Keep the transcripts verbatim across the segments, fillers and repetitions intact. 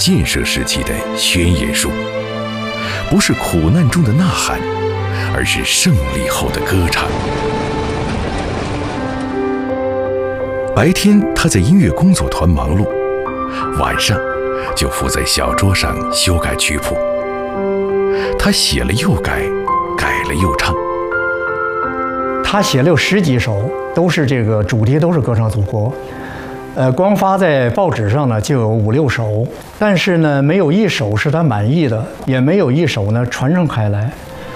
建设时期的宣言书，不是苦难中的呐喊，而是胜利后的歌唱。白天他在音乐工作团忙碌，晚上就伏在小桌上修改曲谱。他写了又改，改了又唱。 他写了有十几首，都是这个主题都是歌唱祖国。呃，光发在报纸上呢就有五六首，但是呢没有一首是他满意的，也没有一首呢传承开来。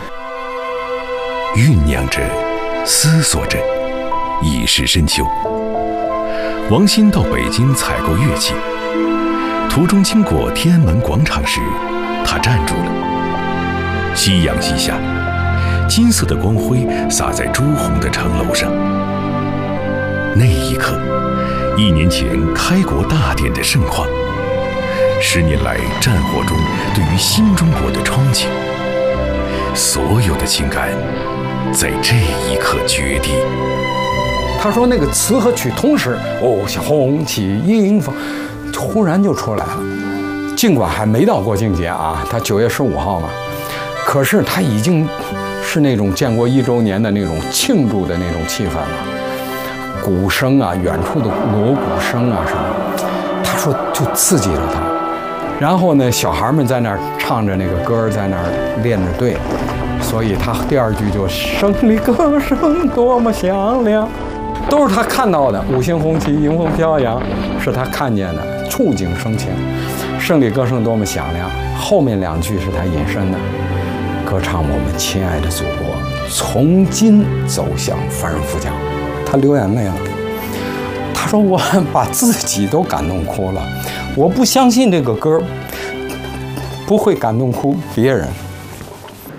酝酿着，思索着，已是深秋。王新到北京采购乐器，途中经过天安门广场时，他站住了。夕阳西下，金色的光辉洒在朱红的城楼上。那一刻，一年前开国大典的盛况，十年来战火中对于新中国的憧憬，所有的情感在这一刻决堤。 他说那个词和曲同时，哦，像红旗迎风，突然就出来了。尽管还没到国庆节啊，他九月十五号嘛，可是他已经是那种建国一周年的那种庆祝的那种气氛了。鼓声啊，远处的锣鼓声啊什么，他说就刺激了他。然后呢，小孩们在那儿唱着那个歌，在那儿练着队，所以他第二句就胜利歌声多么响亮，都是他看到的。五星红旗迎风飘扬，是他看见的，触景生情。胜利歌声多么响亮，后面两句是他引申的，歌唱我们亲爱的祖国，从今走向繁荣富强。他流眼泪了，他说我把自己都感动哭了，我不相信这个歌不会感动哭别人。